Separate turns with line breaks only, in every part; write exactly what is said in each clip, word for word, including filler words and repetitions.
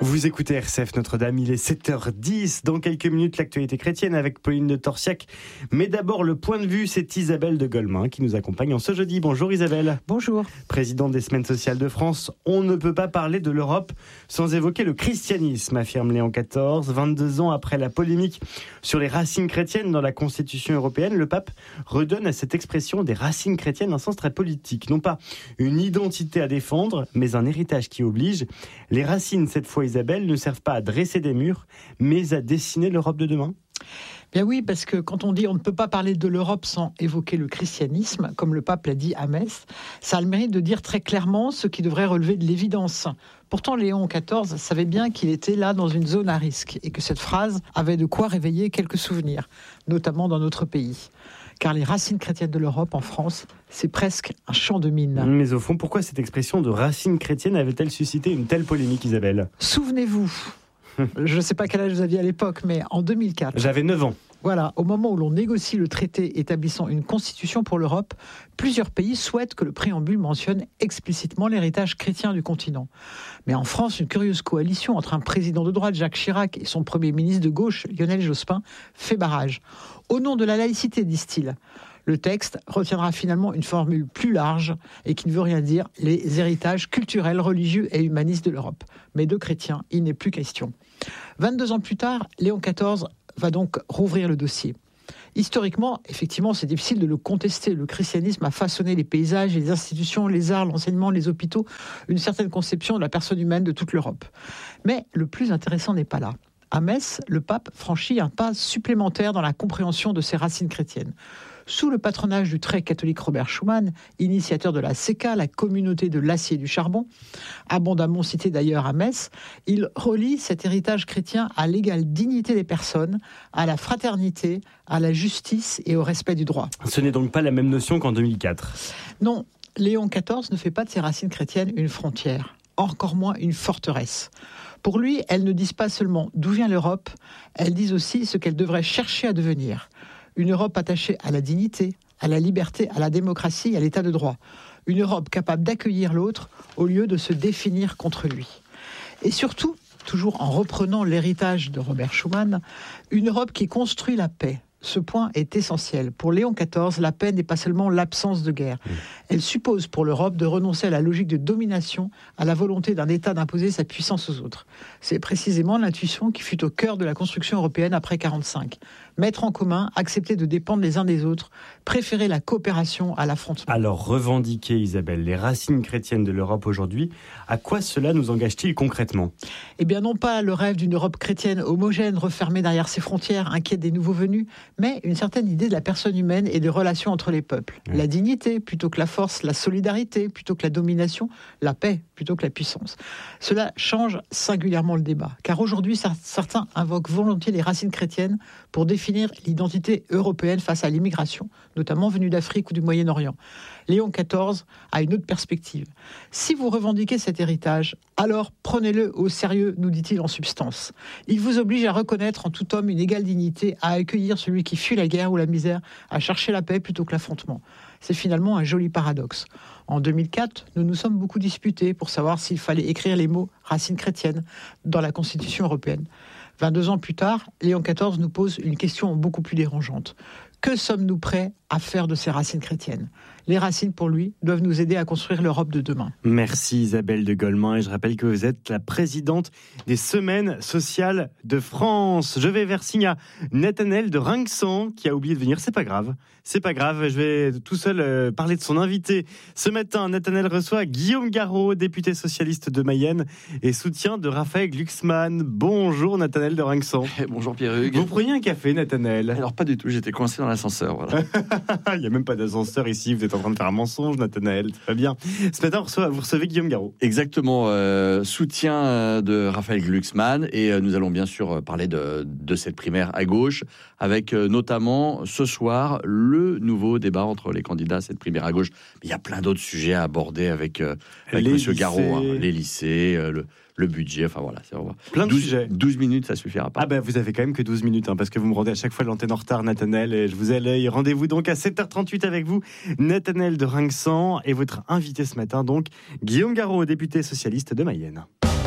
Vous écoutez R C F Notre-Dame, il est sept heures dix. Dans quelques minutes, l'actualité chrétienne avec Pauline de Torsiac. Mais d'abord, le point de vue, c'est Isabelle de Golemin qui nous accompagne en ce jeudi. Bonjour Isabelle.
Bonjour.
Présidente des Semaines sociales de France, on ne peut pas parler de l'Europe sans évoquer le christianisme, affirme Léon quatorze. vingt-deux ans après la polémique sur les racines chrétiennes dans la Constitution européenne, le pape redonne à cette expression des racines chrétiennes un sens très politique. Non pas une identité à défendre, mais un héritage qui oblige. Les racines, cette fois Isabelle, ne servent pas à dresser des murs, mais à dessiner l'Europe de demain.
Bien oui, parce que quand on dit on ne peut pas parler de l'Europe sans évoquer le christianisme, comme le pape l'a dit à Metz, ça a le mérite de dire très clairement ce qui devrait relever de l'évidence. Pourtant, Léon quatorze savait bien qu'il était là dans une zone à risque et que cette phrase avait de quoi réveiller quelques souvenirs, notamment dans notre pays. Car les racines chrétiennes de l'Europe en France, c'est presque un champ de mine.
Mais au fond, pourquoi cette expression de racines chrétiennes avait-elle suscité une telle polémique, Isabelle ?
Souvenez-vous, je ne sais pas quel âge vous aviez à l'époque, mais en deux mille quatre...
J'avais neuf ans.
Voilà, au moment où l'on négocie le traité établissant une constitution pour l'Europe, plusieurs pays souhaitent que le préambule mentionne explicitement l'héritage chrétien du continent. Mais en France, une curieuse coalition entre un président de droite, Jacques Chirac, et son premier ministre de gauche, Lionel Jospin, fait barrage. Au nom de la laïcité, disent-ils. Le texte retiendra finalement une formule plus large et qui ne veut rien dire, les héritages culturels, religieux et humanistes de l'Europe. Mais de chrétiens, il n'est plus question. vingt-deux ans plus tard, Léon quatorze va donc rouvrir le dossier. Historiquement, effectivement, c'est difficile de le contester. Le christianisme a façonné les paysages, les institutions, les arts, l'enseignement, les hôpitaux, une certaine conception de la personne humaine de toute l'Europe. Mais le plus intéressant n'est pas là. À Metz, le pape franchit un pas supplémentaire dans la compréhension de ses racines chrétiennes. Sous le patronage du très catholique Robert Schuman, initiateur de la C E C A, la communauté de l'acier et du charbon, abondamment cité d'ailleurs à Metz, il relie cet héritage chrétien à l'égale dignité des personnes, à la fraternité, à la justice et au respect du droit.
Ce n'est donc pas la même notion qu'en deux mille quatre.
Non, Léon quatorze ne fait pas de ses racines chrétiennes une frontière, encore moins une forteresse. Pour lui, elles ne disent pas seulement d'où vient l'Europe, elles disent aussi ce qu'elle devrait chercher à devenir. Une Europe attachée à la dignité, à la liberté, à la démocratie et à l'état de droit. Une Europe capable d'accueillir l'autre au lieu de se définir contre lui. Et surtout, toujours en reprenant l'héritage de Robert Schuman, une Europe qui construit la paix. Ce point est essentiel. Pour Léon quatorze, la paix n'est pas seulement l'absence de guerre. Elle suppose pour l'Europe de renoncer à la logique de domination, à la volonté d'un État d'imposer sa puissance aux autres. C'est précisément l'intuition qui fut au cœur de la construction européenne après quarante-cinq. Mettre en commun, accepter de dépendre les uns des autres, préférer la coopération à l'affrontement.
Alors, revendiquer, Isabelle, les racines chrétiennes de l'Europe aujourd'hui, à quoi cela nous engage-t-il concrètement ?
Eh bien, non pas le rêve d'une Europe chrétienne homogène, refermée derrière ses frontières, inquiète des nouveaux venus, mais une certaine idée de la personne humaine et des relations entre les peuples. Oui. La dignité plutôt que la force, la solidarité plutôt que la domination, la paix plutôt que la puissance. Cela change singulièrement le débat, car aujourd'hui, certains invoquent volontiers les racines chrétiennes pour définir l'identité européenne face à l'immigration, notamment venue d'Afrique ou du Moyen-Orient. Léon quatorze a une autre perspective. Si vous revendiquez cet héritage, alors prenez-le au sérieux, nous dit-il en substance. Il vous oblige à reconnaître en tout homme une égale dignité, à accueillir celui qui fuit la guerre ou la misère, à chercher la paix plutôt que l'affrontement. C'est finalement un joli paradoxe. En deux mille quatre, nous nous sommes beaucoup disputés pour savoir s'il fallait écrire les mots « racines chrétiennes » dans la Constitution européenne. vingt-deux ans plus tard, Léon quatorze nous pose une question beaucoup plus dérangeante. Que sommes-nous prêts à faire de ces racines chrétiennes ? Les racines, pour lui, doivent nous aider à construire l'Europe de demain.
Merci Isabelle de Golemin. Et je rappelle que vous êtes la présidente des Semaines sociales de France. Je vais vers Signa. Nathanaël de Rinxan, qui a oublié de venir. C'est pas grave. C'est pas grave. Je vais tout seul euh, parler de son invité. Ce matin, Nathanaël reçoit Guillaume Garot, député socialiste de Mayenne et soutien de Raphaël Glucksmann. Bonjour Nathanaël de Rinxan.
Bonjour Pierre-Hugues.
Vous preniez un café, Nathanaël ?
Alors pas du tout, j'étais coincé dans l'ascenseur. Voilà.
Il n'y a même pas d'ascenseur ici. Vous êtes en train de faire un mensonge, Nathanaël. Très bien. Ce matin, vous recevez, vous recevez Guillaume Garot.
Exactement. Euh, soutien de Raphaël Glucksmann. Et euh, nous allons bien sûr parler de, de cette primaire à gauche, avec euh, notamment ce soir le nouveau débat entre les candidats à cette primaire à gauche. Mais il y a plein d'autres sujets à aborder avec, euh, avec M. Garot. Hein, les lycées, euh, le... le budget, enfin voilà, c'est vraiment
plein de
douze,
sujets.
douze minutes, ça suffira pas.
Ah ben, vous avez quand même que douze minutes, hein, parce que vous me rendez à chaque fois l'antenne en retard, Nathanaël, et je vous ai à l'œil. Rendez-vous donc à sept heures trente-huit avec vous, Nathanaël de Rinxan, et votre invité ce matin, donc, Guillaume Garot, député socialiste de Mayenne.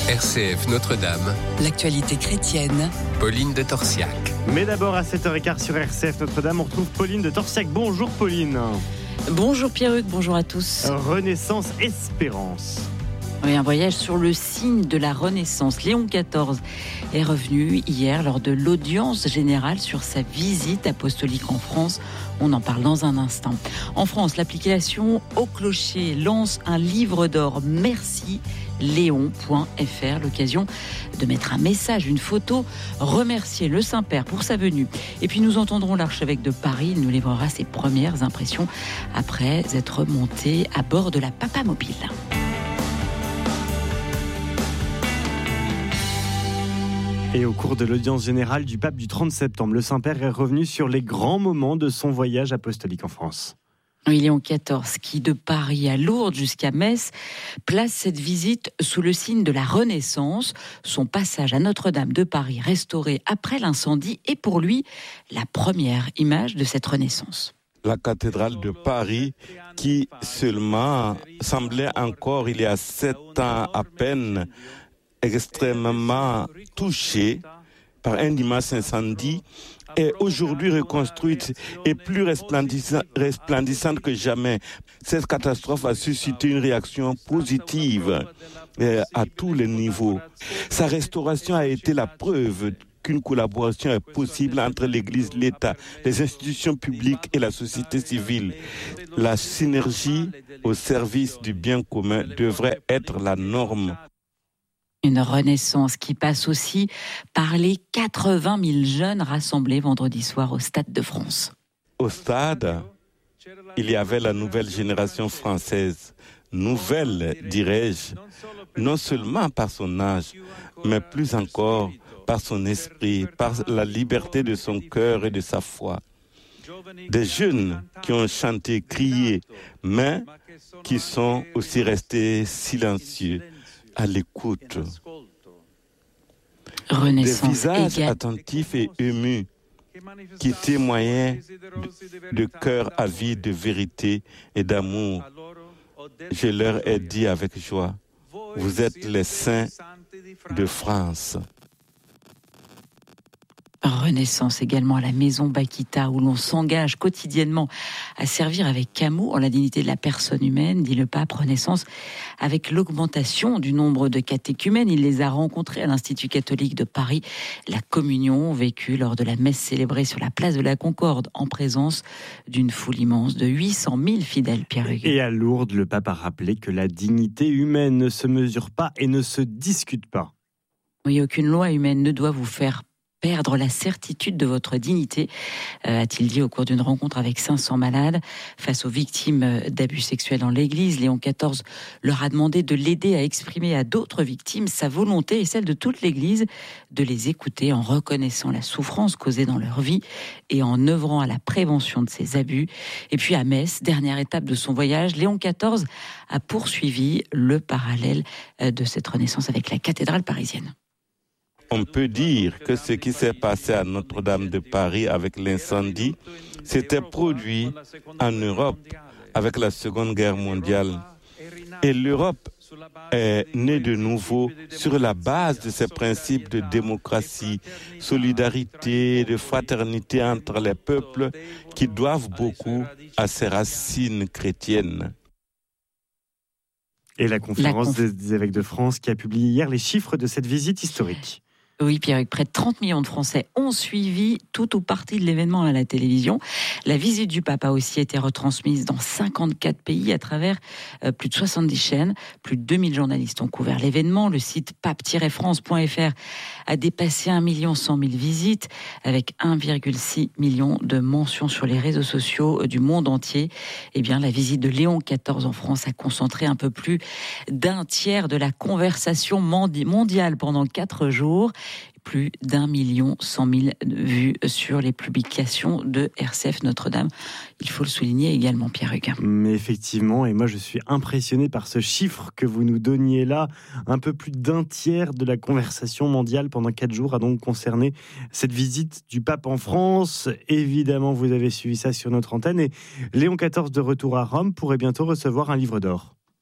R C F Notre-Dame.
L'actualité chrétienne.
Pauline de Torsiac.
Mais d'abord, à sept heures quinze sur R C F Notre-Dame, on retrouve Pauline de Torsiac. Bonjour Pauline.
Bonjour Pierruc, bonjour à tous.
Renaissance Espérance.
Oui, un voyage sur le signe de la Renaissance. Léon quatorze est revenu hier lors de l'audience générale sur sa visite apostolique en France. On en parle dans un instant. En France, l'application Au Clocher lance un livre d'or Merci Léon point F R, l'occasion de mettre un message, une photo, remercier le Saint-Père pour sa venue. Et puis nous entendrons l'archevêque de Paris, il nous livrera ses premières impressions après être monté à bord de la Papa Mobile.
Et au cours de l'audience générale du pape du trente septembre, le Saint-Père est revenu sur les grands moments de son voyage apostolique en France.
Oui, Léon quatorze, qui de Paris à Lourdes jusqu'à Metz, place cette visite sous le signe de la Renaissance. Son passage à Notre-Dame de Paris, restauré après l'incendie, est pour lui la première image de cette Renaissance.
La cathédrale de Paris, qui seulement semblait encore il y a sept ans à peine extrêmement touchée par un immense incendie, est aujourd'hui reconstruite et plus resplendissante que jamais. Cette catastrophe a suscité une réaction positive à tous les niveaux. Sa restauration a été la preuve qu'une collaboration est possible entre l'Église, l'État, les institutions publiques et la société civile. La synergie au service du bien commun devrait être la norme.
Une renaissance qui passe aussi par les quatre-vingt mille jeunes rassemblés vendredi soir au Stade de France.
Au stade, il y avait la nouvelle génération française. Nouvelle, dirais-je, non seulement par son âge, mais plus encore par son esprit, par la liberté de son cœur et de sa foi. Des jeunes qui ont chanté, crié, mais qui sont aussi restés silencieux, à l'écoute.
Renaissance
Des visages
égale.
attentifs et émus qui témoignaient de, de cœur avide de vérité et d'amour. Je leur ai dit avec joie, vous êtes les saints de France.
Renaissance également à la maison Bakita, où l'on s'engage quotidiennement à servir avec amour la dignité de la personne humaine, dit le pape. Renaissance avec l'augmentation du nombre de catéchumènes. Il les a rencontrés à l'Institut catholique de Paris. La communion vécue lors de la messe célébrée sur la place de la Concorde en présence d'une foule immense de huit cent mille fidèles, Pierre Hugues.
Et à Lourdes, le pape a rappelé que la dignité humaine ne se mesure pas et ne se discute pas.
Oui, aucune loi humaine ne doit vous faire perdre la certitude de votre dignité, euh, a-t-il dit au cours d'une rencontre avec cinq cents malades face aux victimes d'abus sexuels dans l'Église. Léon quatorze leur a demandé de l'aider à exprimer à d'autres victimes sa volonté et celle de toute l'Église de les écouter en reconnaissant la souffrance causée dans leur vie et en œuvrant à la prévention de ces abus. Et puis à Metz, dernière étape de son voyage, Léon quatorze a poursuivi le parallèle de cette renaissance avec la cathédrale parisienne.
On peut dire que ce qui s'est passé à Notre-Dame de Paris avec l'incendie s'était produit en Europe avec la Seconde Guerre mondiale. Et l'Europe est née de nouveau sur la base de ces principes de démocratie, solidarité, de fraternité entre les peuples qui doivent beaucoup à ses racines chrétiennes.
Et la conférence
la conf...
des évêques de France qui a publié hier les chiffres de cette visite historique.
Oui, Pierre, près de trente millions de Français ont suivi tout ou partie de l'événement à la télévision. La visite du pape a aussi été retransmise dans cinquante-quatre pays à travers euh, plus de soixante-dix chaînes. Plus de deux mille journalistes ont couvert l'événement. Le site pape tiret france point f r a dépassé un million cent mille visites avec un virgule six million de mentions sur les réseaux sociaux du monde entier. Eh bien, la visite de Léon quatorze en France a concentré un peu plus d'un tiers de la conversation mondiale pendant quatre jours. Plus d'un million cent mille vues sur les publications de R C F Notre-Dame. Il faut le souligner également, Pierre Hugues.
Mais effectivement, et moi je suis impressionné par ce chiffre que vous nous donniez là. Un peu plus d'un tiers de la conversation mondiale pendant quatre jours a donc concerné cette visite du pape en France. Évidemment, vous avez suivi ça sur notre antenne. Et Léon quatorze, de retour à Rome, pourrait bientôt recevoir un livre d'or.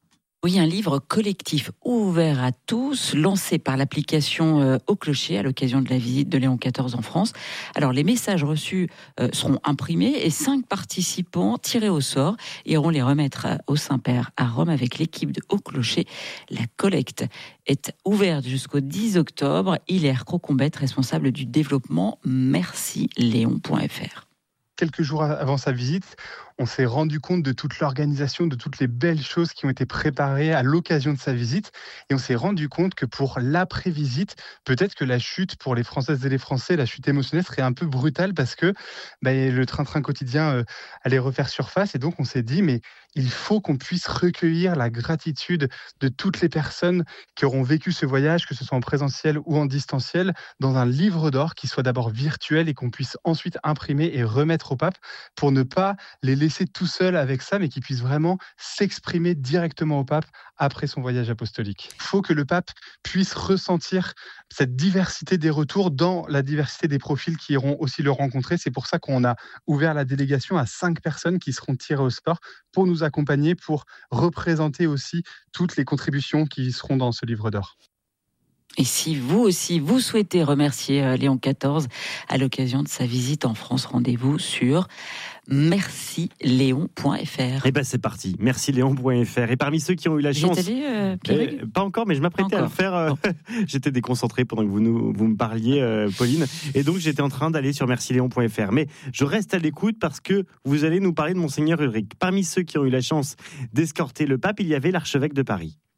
Oui, un livre collectif ouvert à tous, lancé par l'application euh, Au Clocher à l'occasion de la visite de Léon quatorze en France. Alors, les messages reçus euh, seront imprimés et cinq participants tirés au sort iront les remettre à, au Saint-Père à Rome avec l'équipe de Au Clocher. La collecte est ouverte jusqu'au dix octobre. Hilaire Crocombette, responsable du développement merci léon point f r.
Quelques jours avant sa visite, on s'est rendu compte de toute l'organisation, de toutes les belles choses qui ont été préparées à l'occasion de sa visite. Et on s'est rendu compte que pour l'après-visite, peut-être que la chute pour les Françaises et les Français, la chute émotionnelle serait un peu brutale parce que bah, le train-train quotidien euh, allait refaire surface. Et donc on s'est dit, mais il faut qu'on puisse recueillir la gratitude de toutes les personnes qui auront vécu ce voyage, que ce soit en présentiel ou en distanciel, dans un livre d'or qui soit d'abord virtuel et qu'on puisse ensuite imprimer et remettre au pape pour ne pas les laisser tout seuls avec ça, mais qu'ils puissent vraiment s'exprimer directement au pape après son voyage apostolique. Il faut que le pape puisse ressentir cette diversité des retours dans la diversité des profils qui iront aussi le rencontrer. C'est pour ça qu'on a ouvert la délégation à cinq personnes qui seront tirées au sort pour nous accompagner, pour représenter aussi toutes les contributions qui seront dans ce livre d'or.
Et si vous aussi, vous souhaitez remercier Léon quatorze à l'occasion de sa visite en France, rendez-vous sur merci léon point f r.
Eh ben c'est parti, merci léon point f r. Et parmi ceux qui ont eu la chance...
Allé, euh,
euh, pas encore, mais je m'apprêtais à le faire. Euh, j'étais déconcentré pendant que vous, nous, vous me parliez, euh, Pauline. Et donc j'étais en train d'aller sur merci léon point f r. Mais je reste à l'écoute parce que vous allez nous parler de Monseigneur Ulrich. Parmi ceux qui ont eu la chance d'escorter le pape, il y avait l'archevêque de Paris.